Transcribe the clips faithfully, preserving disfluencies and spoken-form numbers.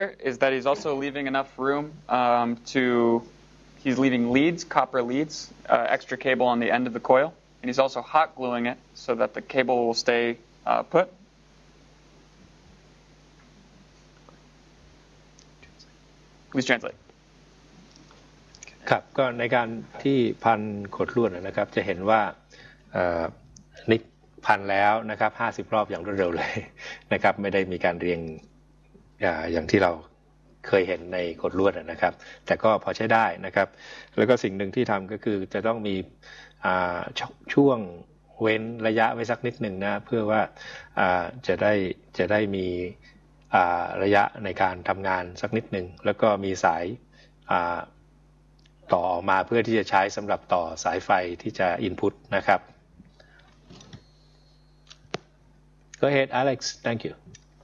is that he's also leaving enough room um, to, he's leaving leads, copper leads, uh, extra cable on the end of the coil, and he's also hot gluing it so that the cable will stay uh, put. Please translate. ครับก็ในการที่พันขดลวดนะครับจะเห็นว่านิกพันแล้วนะครับห้าสิบรอบอย่างรวดเร็วเลยนะครับไม่ได้มีการเรียงอย่างที่เราเคยเห็นในขดลวดนะครับแต่ก็พอใช้ได้นะครับแล้วก็สิ่งหนึ่งที่ทำก็คือจะต้องมีช่วงเว้นระยะไว้สักนิดหนึ่งนะเพื่อว่าจะได้จะได้มีระยะในการทำงานสักนิดหนึ่งแล้วก็มีสายต่อออกมาเพื่อที่จะใช้สำหรับต่อสายไฟที่จะ input นะครับ Go ahead Alex thank you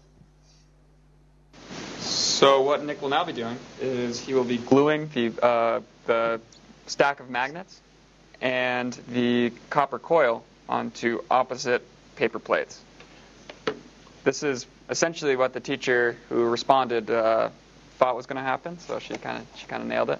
So what Nick will now be doing is he will be gluing the uh, the stack of magnets and the copper coil onto opposite paper plates. This is essentially what the teacher who responded uh, thought was going to happen, so she kind of she kind of nailed it.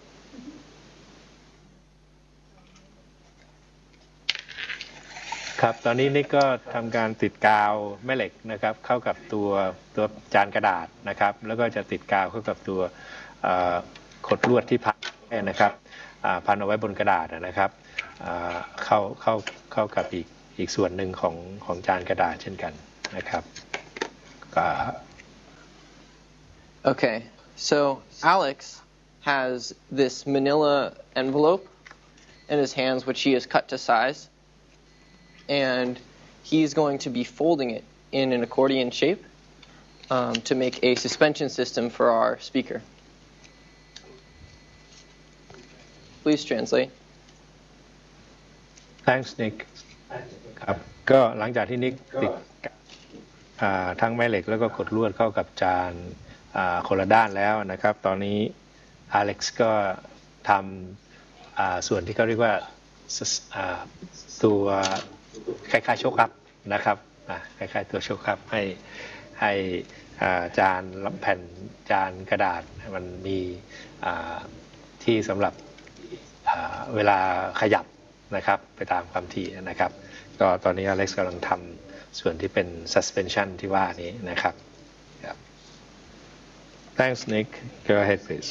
ครับตอนนี้นิกก็ทำการติดกาวแม่เหล็กนะครับเข้ากับตัวตัวจานกระดาษนะครับแล้วก็จะติดกาวเข้ากับตัวขดลวดที่พันนะครับพันเอาไว้บนกระดาษนะครับเข้าเข้าเข้ากับอีกอีกส่วนหนึ่งของของจานกระดาษเช่นกันนะครับ Okay, so Alex has this manila envelope in his hands which he has cut to size, and he's going to be folding it in an accordion shape um, to make a suspension system for our speaker. Please translate. Thanks, Nick. ครับก็หลังจากที่นิกติดทั้งแม่เหล็กแล้วก็ขดลวดเข้ากับจานคนละด้านแล้วนะครับตอนนี้อเล็กซ์ก็ทำส่วนที่เขาเรียกว่าตัวคล้ายๆโชคอัพนะครับคล้ายๆตัวโชคอัพให้ให้จานแผ่นจานกระดาษมันมีที่สำหรับเวลาขยับนะครับไปตามความถี่นะครับก็ตอนนี้อเล็กซ์กำลังทำส่วนที่เป็น suspension ที่ว่านี้นะครับ Thanks Nick go ahead please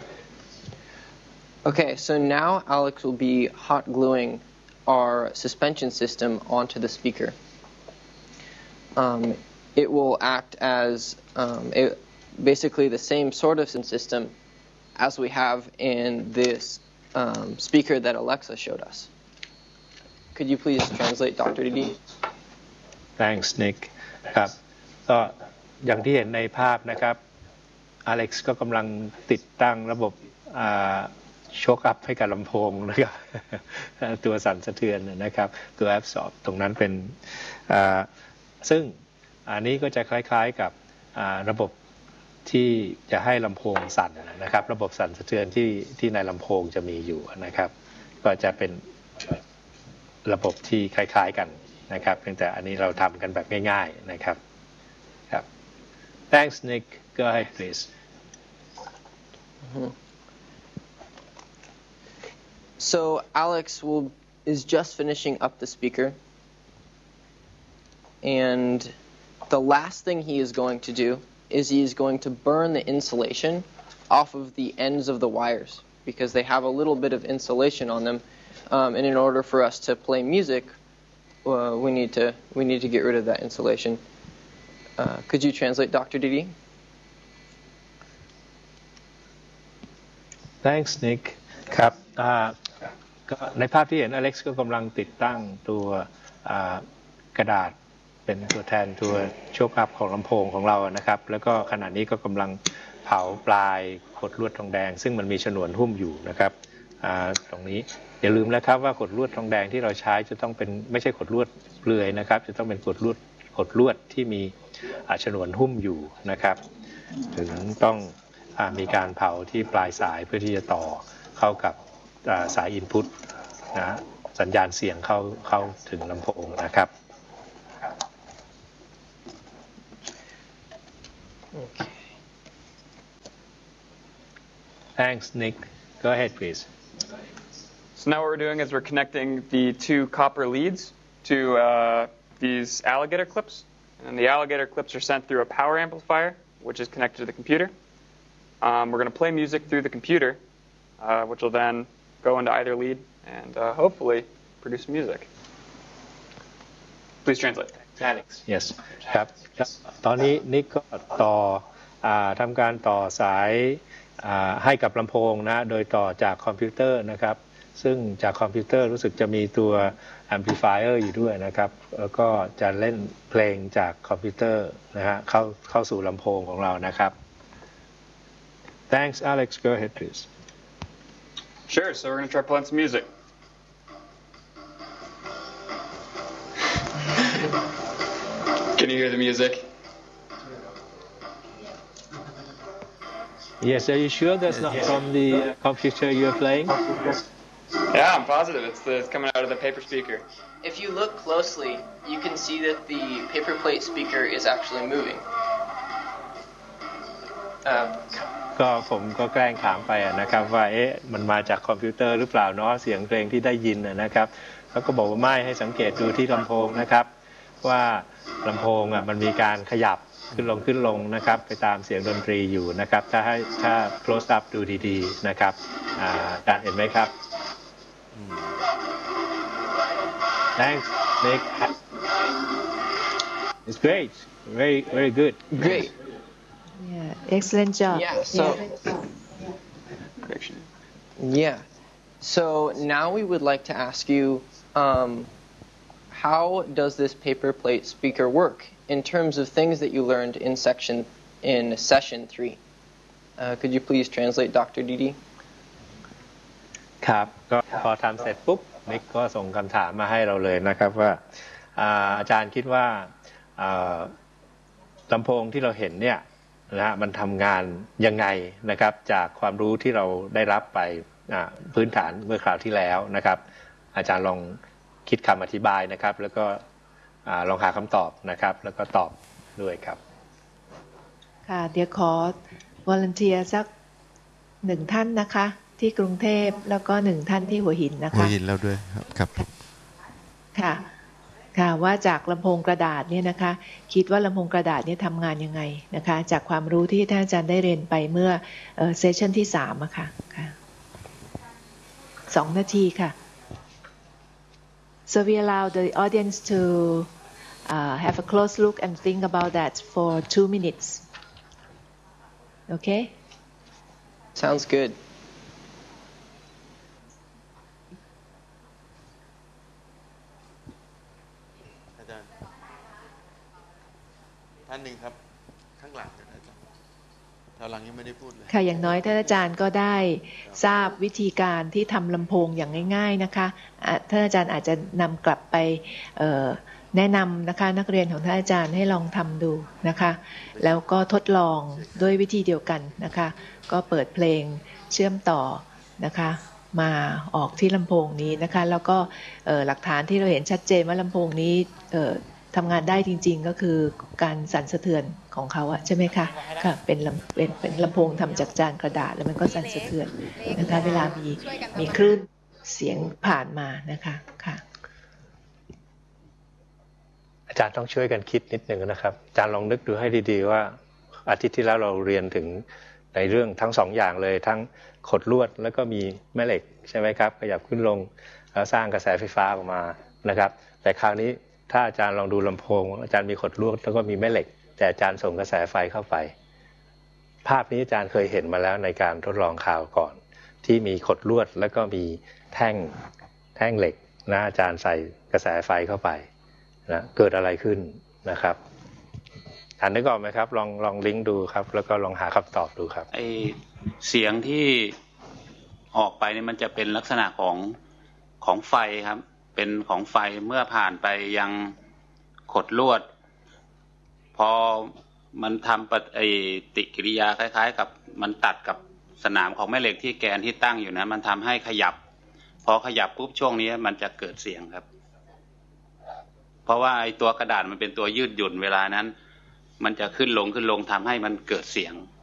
Okay so now Alex will be hot gluing our suspension system onto the speaker. Um, it will act as um, a, basically the same sort of system as we have in this um, speaker that Alexa showed us. Could you please translate Doctor Didi? Thanks Nick ครับก็อย่างที่เห็นในภาพนะครับอเล็กซ์ก็กำลังติดตั้งระบบโชคอัพให้กับลำโพงนะครับตัวสั่นสะเทือนนะครับตัวแอปสอบตรงนั้นเป็นซึ่งอันนี้ก็จะคล้ายๆกับระบบที่จะให้ลำโพงสั่นนะครับระบบสั่นสะเทือนที่ที่ในลำโพงจะมีอยู่นะครับก็จะเป็นระบบที่คล้ายๆกันนะครับเพียงแต่อันนี้เราทำกันแบบง่ายๆนะครับครับ Thanks Nick go ahead please mm-hmm. So Alex will is just finishing up the speaker, and the last thing he is going to do is he is going to burn the insulation off of the ends of the wires because they have a little bit of insulation on them, um, and in order for us to play music, uh, we need to we need to get rid of that insulation. Uh, could you translate Doctor Didi? Thanks Nick ครับในภาพที่เห็นอเล็กซ์ก็กำลังติดตั้งตัวกระดาษเป็นตัวแทนตัวโชคอัพของลำโพงของเรานะครับแล้วก็ขณะนี้ก็กำลังเผาปลายขดลวดทองแดงซึ่งมันมีฉนวนหุ้มอยู่นะครับตรงนี้อย่าลืมนะครับว่าขดลวดทองแดงที่เราใช้จะต้องเป็นไม่ใช่ขดลวดเปลือยนะครับจะต้องเป็นขดลวดขดลวดที่มีฉนวนหุ้มอยู่นะครับถึงต้องมีการเผาที่ปลายสายเพื่อที่จะต่อเข้ากับสาย input นะสัญญาณเสียงเข้าเข้าถึงลำโพงนะครับ Okay. Thanks, Nick. Go ahead, please. So now what we're doing is we're connecting the two copper leads to uh, these alligator clips. And the alligator clips are sent through a power amplifier, which is connected to the computer. Um, we're going to play music through the computer, uh, which will then go into either lead and uh, hopefully produce music. Please translate. Alex. Yes. ครับตอนนี้นิกก็ต่อทำการต่อสายให้กับลำโพงนะโดยต่อจากคอมพิวเตอร์นะครับซึ่งจากคอมพิวเตอร์รู้สึกจะมีตัว amplifier อยู่ด้วยนะครับแล้วก็จะเล่นเพลงจากคอมพิวเตอร์นะฮะเข้าเข้าสู่ลำโพงของเรานะครับ Thanks, Alex. Go ahead, please. Sure. So we're going to try playing some music. Can you hear the music? Yes. Are you sure that's not from the computer you're playing? Yeah, I'm positive. It's, the, it's coming out of the paper speaker. If you look closely, you can see that the paper plate speaker is actually moving. Uh, ก็ผมก็แกล้งถามไปนะครับว่าเอ๊ะมันมาจากคอมพิวเตอร์หรือเปล่าเนาะเสียงเพลงที่ได้ยินนะครับเขาก็บอกว่าไม่ให้สังเกตดูที่ลำโพงนะครับว่าลำโพงอ่ะมันมีการขยับขึ้นลงขึ้นลงนะครับไปตามเสียงดนตรีอยู่นะครับถ้าให้ถ้า close up ดูดีๆนะครับอ่าอาจารย์เห็นไหมครับ Thanks, Nick. It's great. Very, very good. Great. Yeah, excellent job. Yeah. So. Correction. Yeah. So now we would like to ask you, um, how does this paper plate speaker work in terms of things that you learned in section in session three? Uh, could you please translate, Doctor Didi? ครับก็พอทำเสร็จปุ๊บนิกก็ส่งคำถามมาให้เราเลยนะครับว่าอาจารย์คิดว่าลำโพงที่เราเห็นเนี่ยนะฮะมันทำงานยังไงนะครับจากความรู้ที่เราได้รับไปพื้นฐานเมื่อคราวที่แล้วนะครับอาจารย์ลองคิดคำอธิบายนะครับแล้วก็ลองหาคำตอบนะครับแล้วก็ตอบด้วยครับค่ะเดี๋ยวขอ volunteer สักหนึ่งท่านนะคะที่กรุงเทพแล้วก็หนึ่งท่านที่หัวหินนะคะหัวหินแล้วด้วยครับค่ะค่ะว่าจากลำโพงกระดาษเนี่ยนะคะคิดว่าลำโพงกระดาษเนี่ยทำงานยังไงนะคะจากความรู้ที่ท่านอาจารย์ได้เรียนไปเมื่อเซสชันที่สามอะค่ะค่ะสองนาทีค่ะ so we allow the audience to uh, have a close look and think about that for two minutes okay sounds good ท่านหนึ่งครับข้างหลังอาจารย์แถวหลังยังไม่ได้พูดเลยค่ะอย่างน้อยท่านอาจารย์ก็ได้ทราบวิธีการที่ทำลำโพงอย่างง่ายๆนะคะท่านอาจารย์อาจจะนำกลับไปแนะนำนะคะนักเรียนของท่านอาจารย์ให้ลองทำดูนะคะแล้วก็ทดลองด้วยวิธีเดียวกันนะคะก็เปิดเพลงเชื่อมต่อนะคะมาออกที่ลำโพงนี้นะคะแล้วก็หลักฐานที่เราเห็นชัดเจนว่าลำโพงนี้ทำงานได้จริงๆก็คือการสั่นสะเทือนของเขาอะใช่ไหมคะค่ะเป็นลำเป็นเป็นลำโพงทำจากจานกระดาษแล้วมันก็สั่นสะเทือนนะคะเวลามีมีคลื่นเสียงผ่านมานะคะค่ะอาจารย์ต้องช่วยกันคิดนิดนึงนะครับอาจารย์ลองนึกดูให้ดีๆว่าอาทิตย์ที่แล้วเราเรียนถึงในเรื่องทั้งสองอย่างเลยทั้งขดลวดแล้วก็มีแม่เหล็กใช่ไหมครับขยับขึ้นลงแล้วสร้างกระแสไฟฟ้าออกมานะครับแต่คราวนี้ถ้าอาจารย์ลองดูลำโพงอาจารย์มีขดลวดแล้วก็มีแม่เหล็กแต่อาจารย์ส่งกระแสไฟเข้าไปภาพนี้อาจารย์เคยเห็นมาแล้วในการทดลองข่าวก่อนที่มีขดลวดแล้วก็มีแท่งแท่งเหล็กนะอาจารย์ใส่กระแสไฟเข้าไปนะเกิดอะไรขึ้นนะครับอ่านนึกออกไหมครับลองลองลิงก์ดูครับแล้วก็ลองหาคำตอบดูครับไอเสียงที่ออกไปเนี่ยมันจะเป็นลักษณะของของไฟครับเป็นของไฟเมื่อผ่านไปยังขดลวดพอมันทำปฏิกิริยาคล้ายๆกับมันตัดกับสนามของแม่เหล็กที่แกนที่ตั้งอยู่นะมันทำให้ขยับพอขยับปุ๊บช่วงนี้มันจะเกิดเสียงครับเพราะว่าไอตัวกระดาษมันเป็นตัวยืดหยุ่นเวลานั้นมันจะขึ้นลงขึ้นลงทำให้มันเกิดเสียง